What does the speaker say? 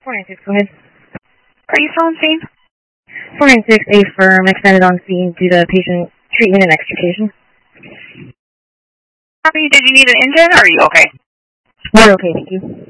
496, go ahead. Are you still on scene? 496, a firm extended on scene due to patient treatment and extrication. Copy. Did you need an engine or are you okay? We're okay, thank you.